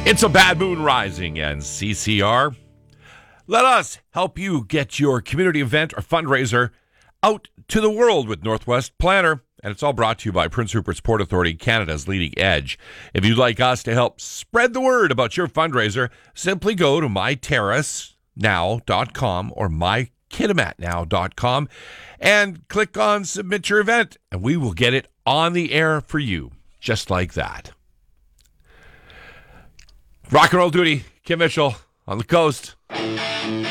It's a bad moon rising, and CCR. Let us help you get your community event or fundraiser out to the world with Northwest Planner. And it's all brought to you by Prince Rupert's Port Authority, Canada's leading edge. If you'd like us to help spread the word about your fundraiser, simply go to myterracenow.com or mykitimatnow.com and click on Submit Your Event, and we will get it on the air for you, just like that. Rock and roll duty, Kim Mitchell on the coast.